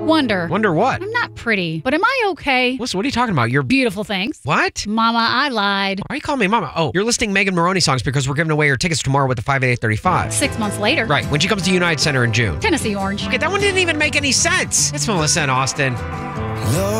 Wonder. Wonder what? I'm not pretty, but am I okay? Listen, what are you talking about? You're Beautiful things. What? Mama, I lied. Why are you calling me mama? Oh, you're listing Megan Maroney songs because we're giving away her tickets tomorrow with the 58835. 6 months later. Right, when she comes to United Center in June. Tennessee Orange. Okay, that one didn't even make any sense. It's Melissa and Austin.